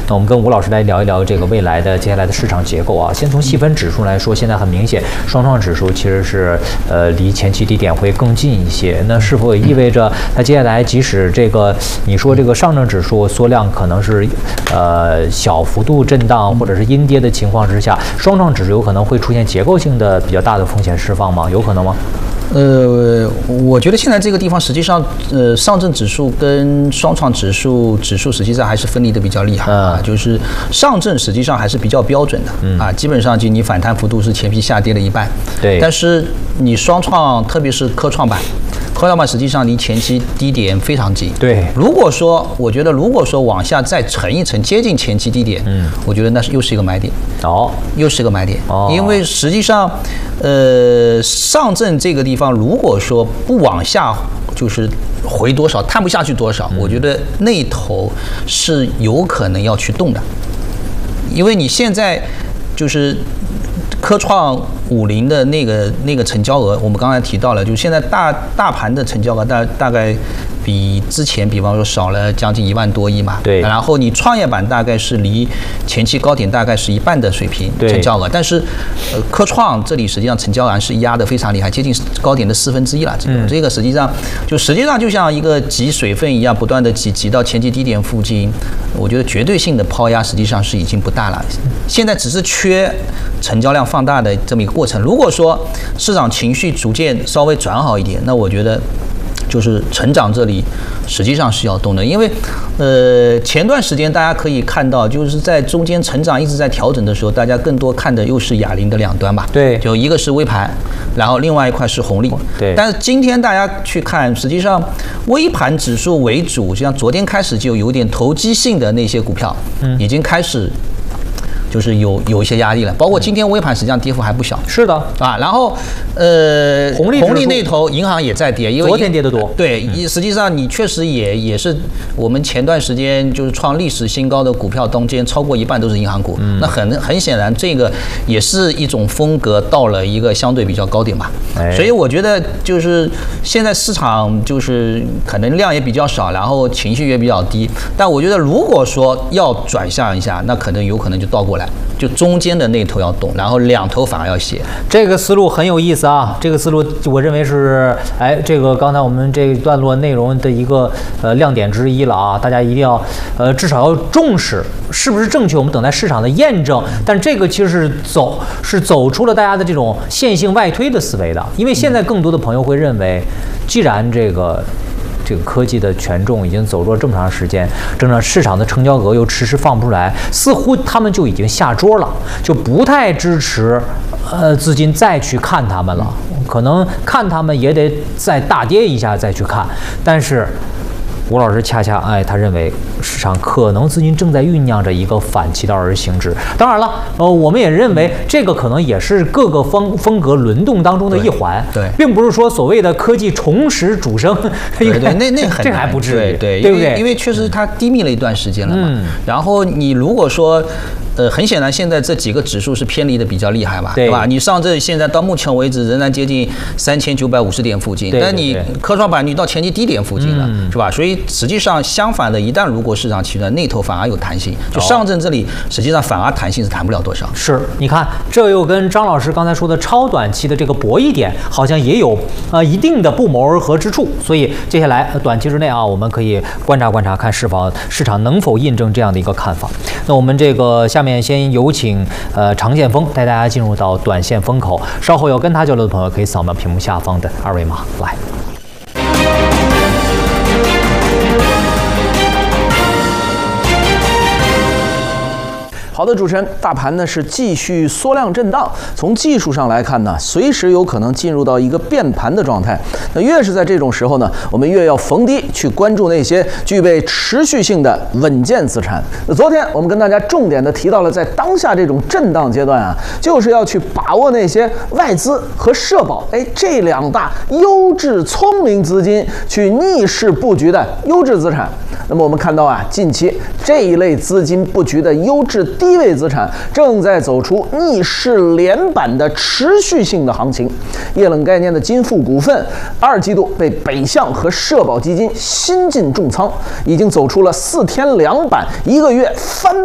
那我们跟吴老师来聊一聊这个未来的接下来的市场结构啊。先从细分指数来说，现在很明显，双创指数其实是离前期低点会更近一些。那是否也意味着它接下来即使这个你说这个上证指数缩量可能是小幅度震荡或者是阴跌的情况之下，双创指数有可能会出现结构性的比较大的风险释放吗？有可能吗？ 我觉得现在这个地方实际上，上证指数跟双创指数实际上还是分离的比较厉害啊。就是上证实际上还是比较标准的啊，基本上就你反弹幅度是前期下跌了一半。 对。 但是你双创，特别是科创板实际上离前期低点非常近。 对。 我觉得如果说往下再沉一沉，接近前期低点，我觉得那又是一个买点。又是一个买点。因为实际上，上证这个地方如果说不往下就是回多少，探不下去多少，我觉得那头是有可能要去动的，因为你现在就是科创50的那个成交额，我们刚才提到了，就现在大盘的成交额大概比之前，比方说少了将近1万多亿嘛。 对。 然后你创业板大概是离前期高点大概是一半的水平成交额，但是科创这里实际上成交额是压得非常厉害，接近高点的1/4了。这个实际上就像一个挤水分一样，不断的挤到前期低点附近。我觉得绝对性的抛压实际上是已经不大了，现在只是缺成交量放大的这么一个过程。如果说市场情绪逐渐稍微转好一点，那我觉得就是成长这里实际上是要动的。因为前段时间大家可以看到，就是在中间成长一直在调整的时候，大家更多看的又是哑铃的两端吧。 对。 就一个是微盘，然后另外一块是红利。 对。 但是今天大家去看，实际上微盘指数为主，像昨天开始就有点投机性的那些股票，已经开始就是有一些压力了，包括今天微盘实际上跌幅还不小。 是的啊，然后红利那头银行也在跌，因为昨天跌得多。 对，实际上你确实也是我们前段时间就是创历史新高的股票中间超过一半都是银行股，那很显然这个也是一种风格到了一个相对比较高点吧。所以我觉得就是现在市场就是可能量也比较少，然后情绪也比较低，但我觉得如果说要转向一下，那有可能就倒过来，就中间的那头要动，然后两头反而要斜。 这个思路很有意思啊！这个思路我认为是，这个刚才我们这段落内容的一个亮点之一了啊！大家一定要至少要重视是不是正确，我们等待市场的验证。但这个其实是走出了大家的这种线性外推的思维的，因为现在更多的朋友会认为，既然这个科技的权重已经走入了这么长时间，整个市场的成交额又迟迟放不出来，似乎他们就已经下桌了，就不太支持资金再去看他们了。可能看他们也得再大跌一下再去看。但是吴老师恰恰他认为市场可能资金正在酝酿着一个反其道而行之。当然了，我们也认为这个可能也是各个风格轮动当中的一环， 对， 并不是说所谓的科技重拾主升， 对，那很这还不至于， 对不对？ 因为确实它低迷了一段时间了嘛。然后你如果说很显然现在这几个指数是偏离的比较厉害吧，对吧？你上证现在到目前为止仍然接近3950点附近，但你科创板你到前期低点附近了，是吧？所以实际上相反的，一旦如果市场起转，那头反而有弹性，就上证这里实际上反而弹性是弹不了多少。 是，你看这又跟张老师刚才说的超短期的这个博弈点好像也有一定的不谋而合之处。所以接下来短期之内啊，我们可以观察观察，看市场能否印证这样的一个看法。那我们这个下面先有请常建锋带大家进入到短线风口，稍后要跟他交流的朋友可以扫描屏幕下方的二维码来。 好的，主持人，大盘呢是继续缩量震荡。从技术上来看呢，随时有可能进入到一个变盘的状态。那越是在这种时候呢，我们越要逢低去关注那些具备持续性的稳健资产。那昨天我们跟大家重点的提到了，在当下这种震荡阶段啊，就是要去把握那些外资和社保这两大优质聪明资金去逆势布局的优质资产。那么我们看到啊，近期这一类资金布局的优质低位资产正在走出逆势连板的持续性的行情。液冷概念的金富股份2季度被北向和社保基金新进重仓，已经走出了4天2板，1个月翻